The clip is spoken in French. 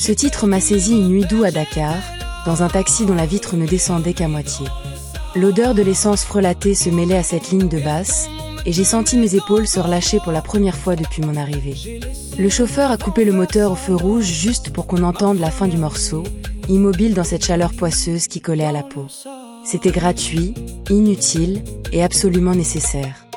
Ce titre m'a saisi une nuit d'août à Dakar, dans un taxi dont la vitre ne descendait qu'à moitié. L'odeur de l'essence frelatée se mêlait à cette ligne de basse, et j'ai senti mes épaules se relâcher pour la première fois depuis mon arrivée. Le chauffeur a coupé le moteur au feu rouge juste pour qu'on entende la fin du morceau, immobile dans cette chaleur poisseuse qui collait à la peau. C'était gratuit, inutile et absolument nécessaire.